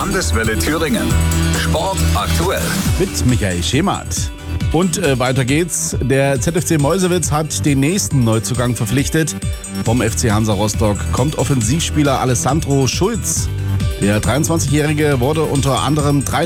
Landeswelle Thüringen. Sport aktuell. Mit Michael Schemath. Und weiter geht's. Der ZFC Meuselwitz hat den nächsten Neuzugang verpflichtet. Vom FC Hansa Rostock kommt Offensivspieler Alessandro Schulz. Der 23-Jährige wurde unter anderem 3